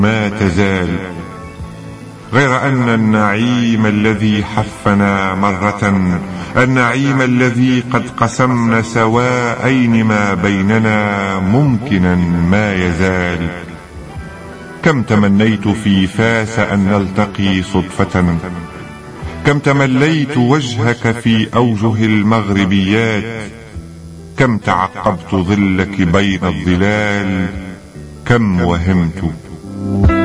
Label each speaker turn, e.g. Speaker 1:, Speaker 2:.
Speaker 1: ما تزال، غير أن النعيم الذي حفنا مرة، النعيم الذي قد قسمنا سواءين ما بيننا، ممكنا ما يزال. كم تمنيت في فاس أن نلتقي صدفة، كم تمليت وجهك في أوجه المغربيات، كم تعقبت ظلك بين الظلال، كم وهمت.